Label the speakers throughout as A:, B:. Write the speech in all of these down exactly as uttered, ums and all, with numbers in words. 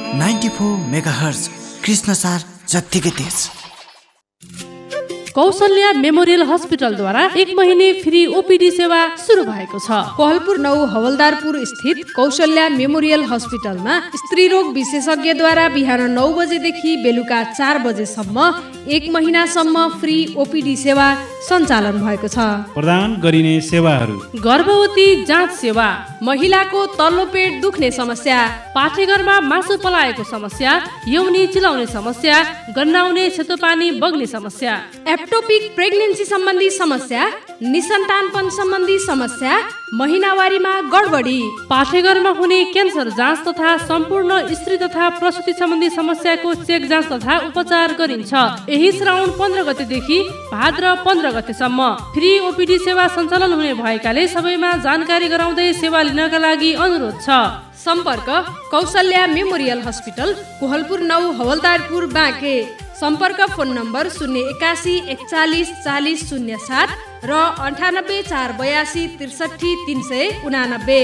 A: Ninety four megahertz Krishnasar जत्तिकै तेज।
B: Kaushalya memorial हस्पिटलद्वारा एक महिने फ्री ओपीडी सेवा सुरु भएको छ।
C: कोहलपुर नौ हवलदारपुर स्थित कौशल्या मेमोरियल हस्पिटलमा स्त्री रोग विशेषज्ञद्वारा बिहान नौ बजेदेखि बेलुका चार बजेसम्म एक महिनासम्म फ्री ओपीडी सेवा सञ्चालन भएको छ।
D: प्रदान गरिने सेवाहरू:
B: गर्भवती जाँच सेवा,
C: महिलाको तल्लो पेट दुख्ने समस्या,
B: पाठेघरमा मासु पलाएको समस्या, यौनी चिलाउने समस्या, गन्नाउने सेतो पानी बग्ने समस्या,
C: एप्टोपिक प्रेग्नेन्सी सम्बन्धी समस्या, निसन्तानपन सम्बन्धी समस्या, महिनावारीमा गडबडी,
B: पाठेघरमा हुने क्यान्सर जाँच तथा सम्पूर्ण स्त्री तथा प्रसुति सम्बन्धी समस्याको चेक जाँच तथा उपचार गरिन्छ। यही श्रावण पन्ध्र गतेदेखि भाद्र पन्ध्र गतेसम्म फ्री ओपीडी सेवा सञ्चालन हुने भएकाले सबैमा जानकारी गराउँदै सेवा लिनका लागि अनुरोध छ।
C: सम्पर्क कौशल्या मेमोरियल हस्पिटल, कोहलपुर नौ हवलदारपुर बाँके। सम्पर्क फोन नम्बर शून्य एकासी एकचालिस चालिस शून्य सात र अन्ठानब्बे चार बयासी त्रिसठी तिन सय उनानब्बे।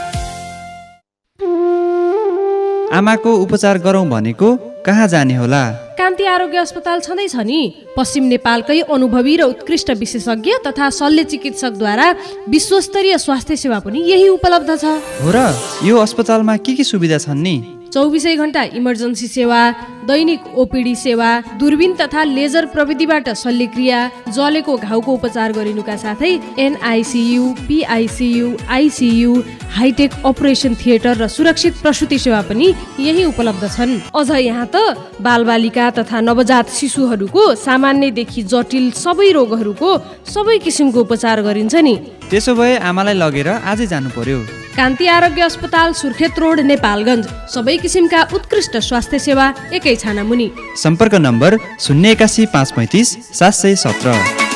E: आमाको उपचार गरौँ भनेको कहाँ जाने होला?
C: कान्ति आरोग्य अस्पताल छँदैछ नि। पश्चिम नेपालकै अनुभवी र उत्कृष्ट विशेषज्ञ तथा शल्य चिकित्सकद्वारा विश्वस्तरीय स्वास्थ्य सेवा पनि यही उपलब्ध छ।
E: हो र? यो अस्पतालमा के के सुविधा छन् नि?
C: चौबिसै घण्टा इमर्जेन्सी सेवा, दैनिक ओपीडी सेवा, दूरबीन तथा लेजर प्रविधिबाट शल्यक्रिया, जलेको घाउको उपचार गरिनुका साथै NICU, पीआइसियु, ICU, hi tech operation theatre र सुरक्षित प्रसुति सेवा पनि यही उपलब्ध छन्। अझ यहाँ त बालबालिका तथा नवजात शिशुहरूको सामान्यदेखि जटिल सबै रोगहरूको सबै किसिमको उपचार गरिन्छ नि।
E: त्यसो भए आमालाई लगेर आजै जानु पर्यो।
C: कान्ति आरोग्य अस्पताल, सुर्खेत रोड, नेपालगञ्ज। सबै किसिमका उत्कृष्ट स्वास्थ्य सेवा एकै छाना मुनि।
E: सम्पर्क नम्बर शून्य एकासी पाँच पैँतिस सात सय सत्र।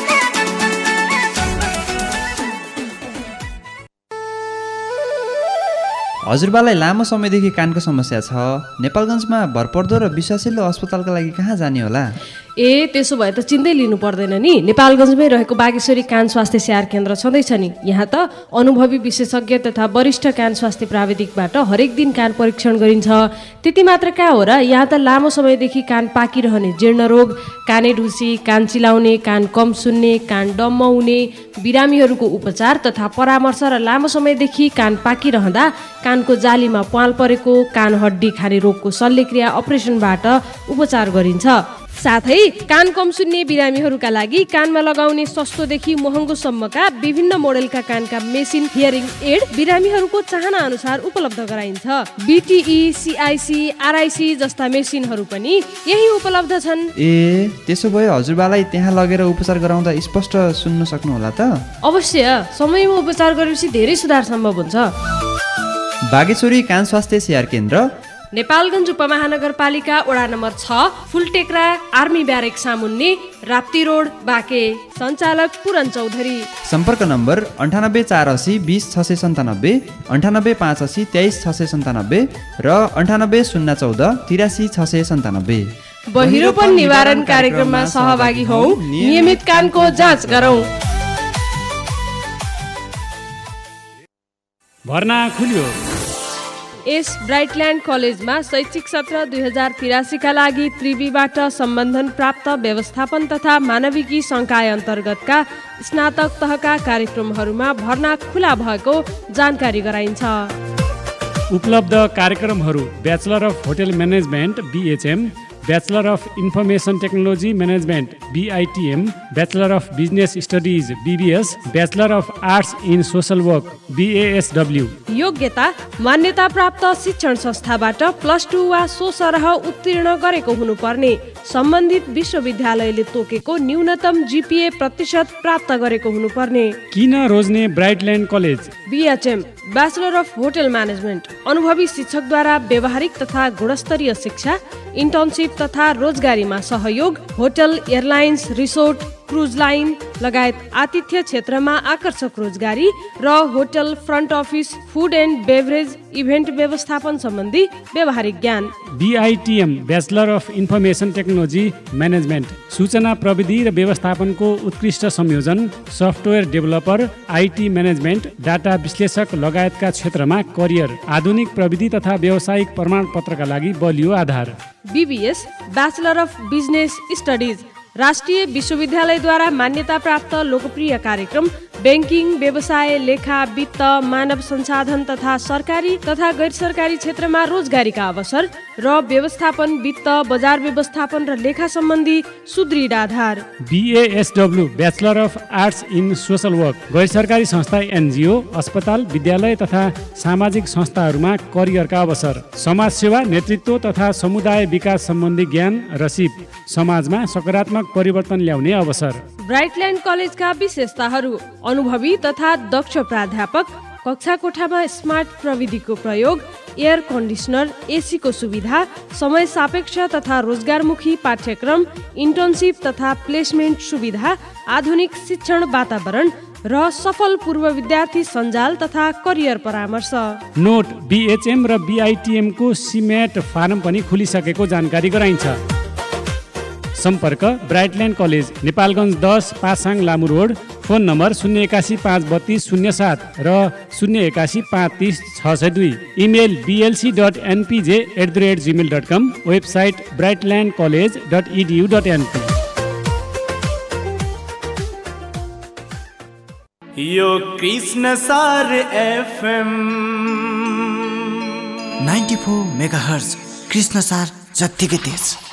E: हजुरबालाई लामो समयदेखि कानको समस्या छ। नेपालगञ्जमा भरपर्दो र विश्वासिलो अस्पतालका लागि कहाँ जाने होला?
C: ए त्यसो भए त चिन्तै लिनु पर्दैन नि। नेपालगञ्जमै रहेको बागेश्वरी कान स्वास्थ्य स्याहार केन्द्र छँदैछ नि। यहाँ त अनुभवी विशेषज्ञ तथा वरिष्ठ कान स्वास्थ्य प्राविधिकबाट हरेक दिन कान परीक्षण गरिन्छ। त्यति मात्र कहाँ हो र, यहाँ त लामो समयदेखि कान पाकिरहने जीर्ण रोग, काने ढुसी, कान चिलाउने, कान कम सुन्ने, कान डम्म हुने बिरामीहरूको उपचार तथा परामर्श र लामो समयदेखि कान पाकिरहँदा कानको जालीमा प्वाल परेको, कान हड्डी खाने रोगको शल्यक्रिया अपरेसनबाट उपचार गरिन्छ। साथै कान कम सुन्ने बिरामीहरूका लागि कानमा लगाउने सस्तोदेखि महँगोसम्मका विभिन्न मोडेलका कानका मेसिन हियरिङ एड बिरामीहरूको चाहना अनुसार उपलब्ध गराइन्छ। बिटिई, सिआइसी, आरआइसी जस्ता मेसिनहरू पनि यही उपलब्ध छन्।
E: ए त्यसो भए हजुरबालाई त्यहाँ लगेर उपचार गराउँदा स्पष्ट सुन्न सक्नु होला त?
C: अवश्य, समयमा उपचार गरेपछि धेरै सुधार सम्भव हुन्छ।
E: बागेश्वरी कान स्वास्थ्य स्याहार केन्द्र,
C: नेपालगञ्ज उपमहानगरपालिका, वडा नम्बर छ, फुलटेक्रा, आर्मी ब्यारेक सामुन्ने, राप्ती रोड, बाँके। सञ्चालक पुरन चौधरी।
E: सम्पर्क नम्बर अन्ठानब्बे चार असी बिस छ सय सन्तानब्बे, अन्ठानब्बे पाँच असी तेइस छ सय सन्तानब्बे र अन्ठानब्बे शून्य चौध तिरासी छ सय सन्तानब्बे।
C: बहिरोपन निवारण कार्यक्रममा सहभागी हौ, नियमित कानको जाँच गरौँ।
D: भर्ना खुल्यो।
C: एस ब्राइटल्यान्ड कलेजमा शैक्षिक सत्र दुई हजार तिरासीका लागि त्रिवीबाट सम्बन्धन प्राप्त व्यवस्थापन तथा मानविकी संकाय अन्तर्गतका स्नातक तहका कार्यक्रमहरूमा भर्ना खुला भएको जानकारी गराइन्छ।
D: उपलब्ध कार्यक्रमहरू: bachelor of hotel management BHM, bachelor of information technology management BITM, bachelor of business studies BBS, bachelor of arts in social work बिएएसडब्ल्यू।
C: योग्यता: मान्यता प्राप्त शिक्षण संस्थाबाट प्लस टू वा सो सरह उत्तीर्ण गरेको हुनुपर्ने, सम्बन्धित विश्वविद्यालयले तोकेको न्यूनतम जीपीए प्रतिशत प्राप्त गरेको हुनुपर्ने।
D: किन रोज्ने ब्राइटल्यान्ड college?
C: BHM, bachelor of hotel management, अनुभवी शिक्षकद्वारा व्यावहारिक तथा गुणस्तरीय शिक्षा, इन्टर्नसिप तथा रोजगारीमा सहयोग, hotel, airlines, resort, cruise line लगायत आतिथ्य क्षेत्रमा आकर्षक रोजगारी र hotel, front office, food and beverage, event व्यवस्थापन सम्बन्धी व्यावहारिक ज्ञान।
D: बीआईटीएम bachelor of information technology management सूचना प्रविधि र व्यवस्थापनको उत्कृष्ट संयोजन, software developer, IT management, data विश्लेषक लगायतका क्षेत्रमा करियर, आधुनिक प्रविधि तथा व्यावसायिक प्रमाणपत्रका लागि बलियो आधार।
C: BBS bachelor of business studies राष्ट्रिय विश्वविद्यालयद्वारा मान्यता प्राप्त लोकप्रिय कार्यक्रम, ब्याङ्किङ, व्यवसाय, लेखा, वित्त, मानव संसाधन तथा सरकारी तथा गैर सरकारी क्षेत्रमा रोजगारीका अवसर र व्यवस्थापन, वित्त, बजार व्यवस्थापन र लेखा सम्बन्धी सुदृढ आधार।
D: बीएएसडब्ल्यू bachelor of arts in social work गैर सरकारी संस्था, एनजिओ, अस्पताल, विद्यालय तथा सामाजिक संस्थाहरूमा करियरका अवसर। समाजसेवा, नेतृत्व तथा समुदाय विकास सम्बन्धी ज्ञान र सिप समाजमा सकारात्मक परिवर्तन ल्याउने अवसर।
C: ब्राइटल्यान्ड कलेजका विशेषताहरू: अनुभवी तथा दक्ष प्राध्यापक, कक्षा कोठामा स्मार्ट प्रविधिको प्रयोग, एयर कन्डिसनर, एसीको सुविधा, समय सापेक्ष तथा रोजगारमुखी पाठ्यक्रम, इन्टर्नसिप तथा प्लेसमेन्ट सुविधा, आधुनिक शिक्षण वातावरण र सफल पूर्व विद्यार्थी सञ्जाल तथा करियर परामर्श।
D: नोट: बीएचएम र बीआईटीएम को सिमेट फारम पनि खुलिसकेको जानकारी गराइन्छ। सम्पर्क: ब्राइटल्यान्ड कलेज, नेपालगञ्ज दस, Pasang Lamu road. Phone number शून्य एकासी पाँच बत्तीस शून्य सात र शून्य एकासी पाँच तिस छ सय दुई। Email बिएलसी dot एनपिजे at the rate Gmail dot com. Website ब्राइटल्यान्ड college dot edu dot NP.
F: यो कृष्ण सार FM
A: ninety four mega hertz Krishna सार जत्तिकै तेज।